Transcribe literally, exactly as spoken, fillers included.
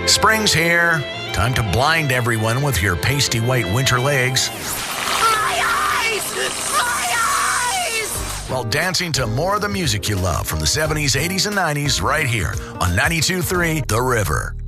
Spring's here. Time to blind everyone with your pasty white winter legs. My eyes! My eyes! While dancing to more of the music you love from the seventies, eighties, and nineties right here on ninety-two point three The River.